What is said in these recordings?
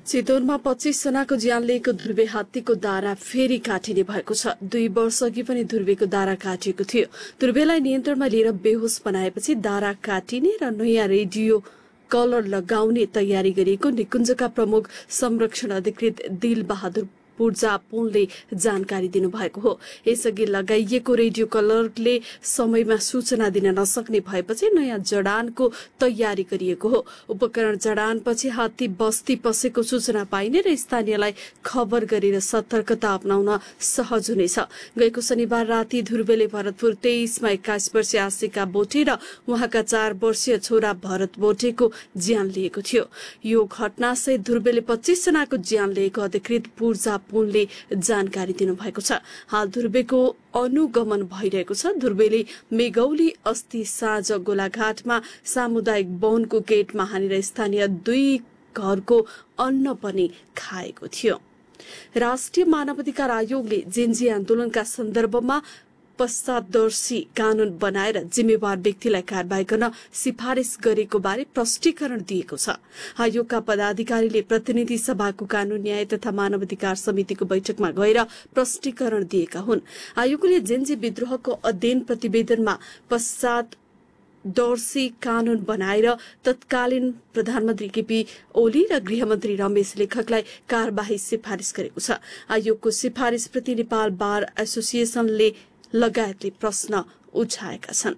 चितवनमा 25 जनाको ज्यान लिएको ध्रुवे हात्तीको दारा फेरि काटिने भएको छ। 2 वर्ष अघि पनि ध्रुवेको दारा काटिएको थियो। ध्रुवेलाई नियन्त्रणमा लिएर बेहोस बनाएपछि दारा काटिने र नयाँ रेडियो कलर लगाउने तयारी गरिएको निकुञ्जका प्रमुख संरक्षण अधिकृत दिल बहादुर पूर्जा पुनले जानकारी दिनुभएको हो। यसअघि लगाइएको रेडियो कलरले समयमा सूचना दिन नसक्ने भएपछि नयाँ जडानको तयारी गरिएको हो। उपकरण जडानपछि हात्ती बस्ती पसेको सूचना पाइने र स्थानीयलाई खबर गरेर सतर्कता अपनाउन सहज हुनेछ। गएको शनिबार राति ध्रुवेले भरतपुर 23 मा 21 वर्षीय आशिका बोटे र उहाँका 4 वर्षीय छोरा भरत बोटेको ज्यान लिएको थियो। यो घटनासहित ध्रुवेले 25 जनाको ज्यान लिएको अधिकृत पूर्जा पुनले जानकारी दिनुभएको छ। हाल ध्रुवेको अनुगमन भइरहेको छ। ध्रुवेले मेगौली अस्ति साँझ गोलाघाटमा सामुदायिक वनको गेटमा हानेर स्थानीय 2 घरको अन्न पनि खाएको थियो। राष्ट्रिय मानवाधिकार आयोगले जेन्जी आन्दोलनका सन्दर्भमा पश्चादर्शी कानून बनाएर जिम्मेवार व्यक्तिलाई कारबाही गर्न सिफारिस गरेको बारे प्रष्टीकरण दिएको छ। आयोगका पदाधिकारीले प्रतिनिधि सभाको कानून न्याय तथा मानवाधिकार समितिको बैठकमा गएर प्रष्टीकरण दिएका हुन्। आयोगले जेन्जी विद्रोहको अध्ययन प्रतिवेदनमा पश्चादर्शी कानून बनाएर तत्कालीन प्रधानमन्त्री केपी ओली र गृहमन्त्री रमेश लेखकलाई कारबाही सिफारिस गरेको छ। आयोगको सिफारिसप्रति नेपाल बार एसोसिएसनले लगायतले प्रश्न उठाएका छन्।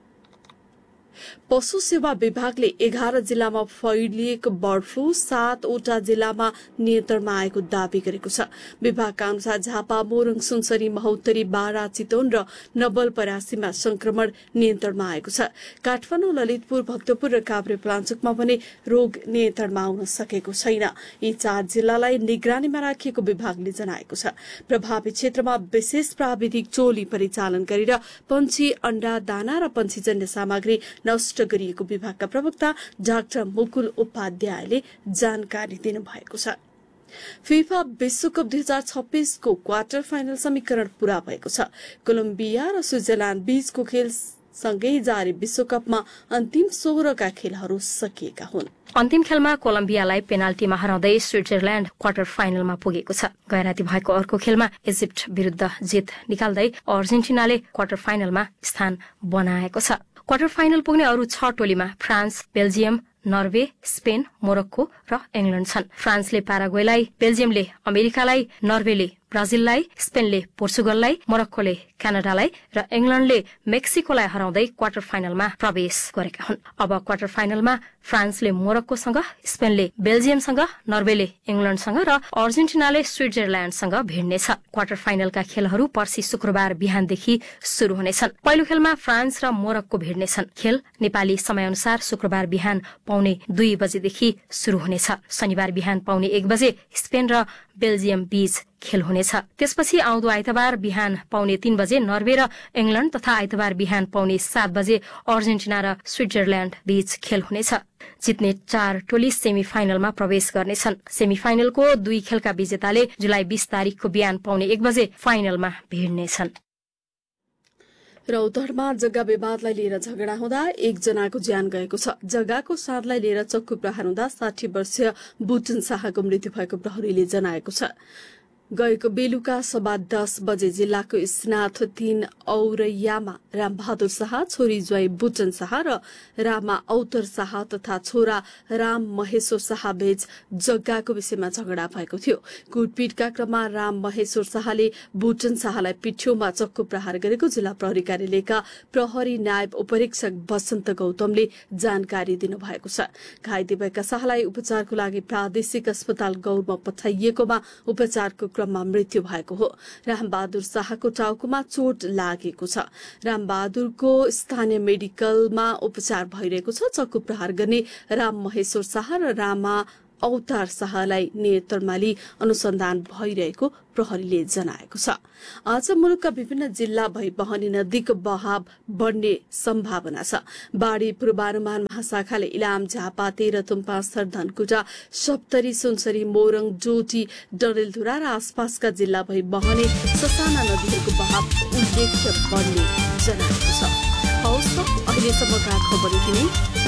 पशु सेवा विभागले 11 जिल्लामा फैलिएको बर्ड फ्लू 7 वटा जिल्लामा नियन्त्रणमा आएको दावी गरेको छ। विभागका अनुसार झापा, मोरङ, सुनसरी, महोत्तरी, बारा, चितवन र नवलपरासीमा संक्रमण नियन्त्रणमा आएको छ। काठमाडौँ, ललितपुर, भक्तपुर र काभ्रेपलाञ्चोकमा पनि रोग नियन्त्रणमा आउन सकेको छैन। यी 4 जिल्लालाई निगरानीमा राखिएको विभागले जनाएको छ। प्रभावित क्षेत्रमा विशेष प्राविधिक टोली परिचालन गरेर पन्छी अण्डा, दाना र पन्छीजन्य सामग्री नष्ट गरिएको विभागका प्रवक्ता डाक्टर मुकुल उपाध्यायले जानकारी दिनुभएको छ। फिफा विश्वकप 2026 को क्वार्टर फाइनल समीकरण पूरा भएको छ। कोलम्बिया र स्विजरल्याण्ड बीचको खेल सँगै जारी विश्वकपमा अन्तिम 16 का खेलहरू सकिएका हुन्। अन्तिम खेलमा कोलम्बियालाई पेनाल्टीमा हराउँदै स्विजरल्याण्ड क्वार्टर फाइनलमा पुगेको छ। गैराती भएको अर्को खेलमा इजिप्ट विरुद्ध जित निकाल्दै अर्जेन्टिनाले क्वार्टर फाइनलमा स्थान बनाएको छ। क्वार्टर फाइनल पुग्ने अरू 6 टोलीमा France, Belgium, Norway, Spain, Morocco र इंग्ल्याण्ड छन्। फ्रान्सले पाराग्वेलाई, बेल्जियमले अमेरिकालाई, नर्वेले ब्राजिललाई, स्पेनले पोर्चुगललाई, मोरक्कोले क्यानाडालाई र इंग्ल्याण्डले मेक्सिकोलाई हराउँदै क्वार्टर फाइनलमा प्रवेश गरेका हुन्। अब क्वार्टर फाइनलमा फ्रान्सले मोरक्कोसँग, स्पेनले बेल्जियमसँग, नर्वेले इंग्ल्याण्डसँग र अर्जेन्टिनाले स्विजरल्याण्डसँग भिड्नेछ। क्वार्टर फाइनलका खेलहरू पर्सि शुक्रबार बिहानदेखि शुरू हुनेछन्। पहिलो खेलमा फ्रान्स र मोरक्को भिड्नेछन्। खेल नेपाली समयअनुसार शुक्रबार बिहान पौने 2 बजेदेखि शुरू हुनेछ। शनिबार बिहान पौने 1 बजे स्पेन र बेल्जियम बीच खेल हुनेछ। त्यसपछि आउँदो आइतबार बिहान पौने 3 बजे नर्वे र इंग्ल्याण्ड तथा आइतबार बिहान पौने 7 बजे अर्जेन्टिना र स्विजरल्याण्ड बीच खेल हुनेछ। जित्ने 4 टोली सेमी फाइनलमा प्रवेश गर्नेछन्। सेमी फाइनलको 2 खेलका विजेताले जुलाई 20 तारिकको बिहान पौने 1 बजे फाइनलमा भिड्नेछन्। रौतहटमा जग्गा विवादलाई लिएर झगडा हुँदा 1 जनाको ज्यान गएको छ। जग्गाको साँधलाई लिएर चक्कु प्रहार हुँदा 60 वर्षीय बुटन शाहको मृत्यु भएको प्रहरीले जनाएको छ। गएको बेलुका 10:15 बजे जिल्लाको स्नाथ 3 औरैयामा रामबहादुर शाह, छोरी ज्वाई बुटन शाह र रामा औतर शाह तथा छोरा राम महेश्वर शाह बीच जग्गाको विषयमा झगडा भएको थियो। कुटपिटका क्रममा राम महेश्वर शाहले बुटन शाहलाई पिठ्यौमा चक्कु प्रहार गरेको जिल्ला प्रहरी कार्यालयका प्रहरी नायब उपरीक्षक वसन्त गौतमले जानकारी दिनुभएको छ। घाइते भएका शाहलाई उपचारको लागि प्रादेशिक अस्पताल गौरमा पठाइएकोमा उपचारको क्रममा मृत्यु भएको हो। रामबहादुर शाहको टाउकोमा चोट लागेको छ। रामबहादुरको स्थानीय मेडिकलमा उपचार भइरहेको छ। चक्कु प्रहार गर्ने राम महेश्वर शाह र रामा अवतार शाहलाई नियन्त्रणमा लिई अनुसन्धान भइरहेको प्रहरीले जनाएको छ। आज मुलुकका विभिन्न जिल्ला भई बहने नदीको बहाव बढ्ने सम्भावना छ। बाढ़ी पूर्वानुमान महाशाखाले इलाम, झापा, तेह्रथुम, पाँचथर, धनकुटा, सप्तरी, सुनसरी, मोरङ, डोटी, डडेलधुरा र आसपासका जिल्ला भई बहने ससाना नदीहरूको बहाव उल्लेख्य बढ्ने जनाएको छ। हवस् त, अहिलेसम्मका खबर यति नै।